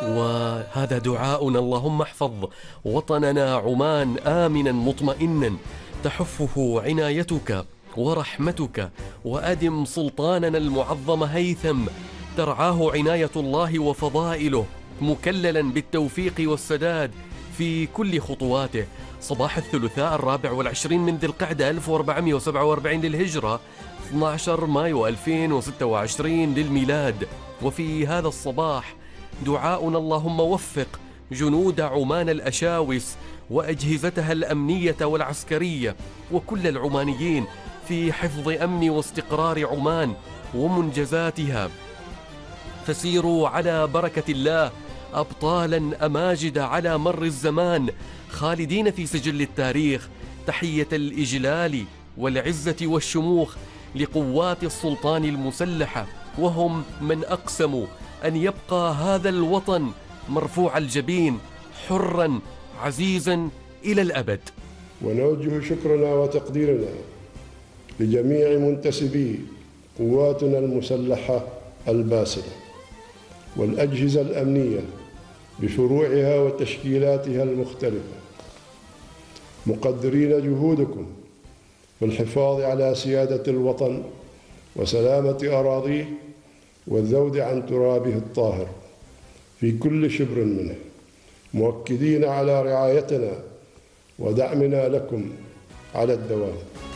وهذا دعاؤنا: اللهم احفظ وطننا عمان آمنا مطمئنا تحفه عنايتك ورحمتك، وأدم سلطاننا المعظم هيثم ترعاه عناية الله وفضائله، مكللا بالتوفيق والسداد في كل خطواته. صباح الثلاثاء 24 من ذي القعدة 1447 للهجرة، 12 مايو 2026 للميلاد. وفي هذا الصباح دعاؤنا: اللهم وفق جنود عمان الأشاوس وأجهزتها الأمنية والعسكرية وكل العمانيين في حفظ أمن واستقرار عمان ومنجزاتها، فسيروا على بركة الله أبطالا أماجد على مر الزمان، خالدين في سجل التاريخ. تحية الإجلال والعزة والشموخ لقوات السلطان المسلحة، وهم من أقسموا أن يبقى هذا الوطن مرفوع الجبين حرا عزيزا إلى الأبد. ونوجه شكرنا وتقديرنا لجميع منتسبي قواتنا المسلحة الباسلة والأجهزة الأمنية بفروعها وتشكيلاتها المختلفة، مقدرين جهودكم في الحفاظ على سيادة الوطن وسلامة أراضيه والذود عن ترابه الطاهر في كل شبر منه، مؤكدين على رعايتنا ودعمنا لكم على الدوام.